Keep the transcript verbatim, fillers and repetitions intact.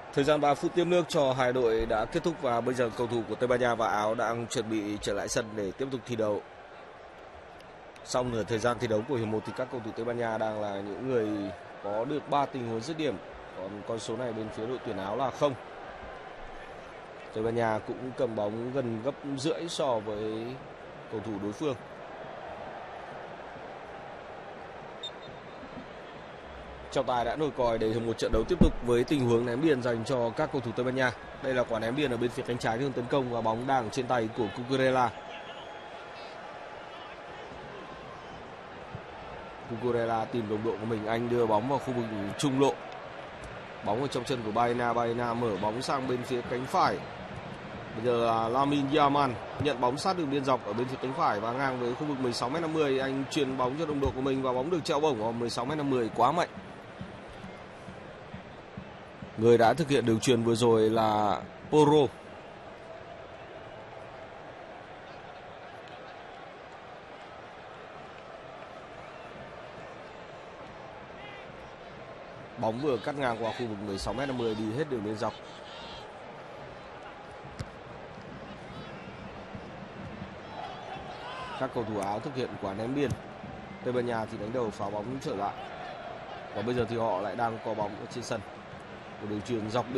Thời gian ba phút tiếp nước cho hai đội đã kết thúc và bây giờ cầu thủ của Tây Ban Nha và Áo đang chuẩn bị trở lại sân để tiếp tục thi đấu. Sau nửa thời gian thi đấu của hiệp một thì các cầu thủ Tây Ban Nha đang là những người có được ba tình huống dứt điểm, còn con số này bên phía đội tuyển Áo là không. Tây Ban Nha cũng cầm bóng gần gấp rưỡi so với cầu thủ đối phương. Trọng tài đã nổi còi để một trận đấu tiếp tục với tình huống ném biên dành cho các cầu thủ Tây Ban Nha. Đây là quả ném biên ở bên phía cánh trái hướng tấn công và bóng đang trên tay của Cucurella. Cucurella tìm đồng đội của mình, anh đưa bóng vào khu vực trung lộ. Bóng ở trong chân của Baena, Baena mở bóng sang bên phía cánh phải. Bây giờ là Lamine Yamal nhận bóng sát đường biên dọc ở bên phía cánh phải và ngang với khu vực mười sáu mét năm mươi, anh chuyền bóng cho đồng đội của mình và bóng được treo bổng ở mười sáu mét năm mươi, quá mạnh. Người đã thực hiện đường chuyền vừa rồi là Porro. Bóng vừa cắt ngang qua khu vực mười sáu mét năm mươi, đi hết đường biên dọc. Các cầu thủ Áo thực hiện quả ném biên. Tây Ban Nha thì đánh đầu phá bóng trở lại. Và bây giờ thì họ lại đang có bóng ở trên sân. Một đường chuyền dọc